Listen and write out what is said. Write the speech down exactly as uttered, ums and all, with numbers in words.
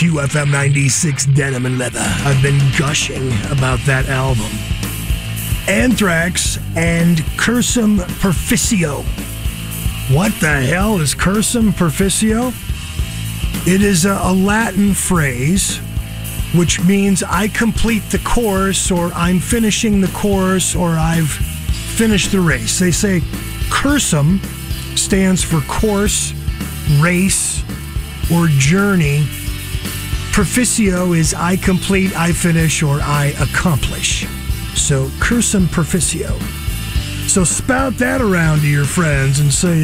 Q F M ninety-six Denim and Leather. I've been gushing about that album. Anthrax and Cursum Perficio. What the hell is Cursum Perficio? It is a, a Latin phrase which means I complete the course, or I'm finishing the course, or I've finished the race. They say Cursum stands for course, race, or journey. Perficio is I complete, I finish, or I accomplish. So Cursum Perficio. So spout that around to your friends and say,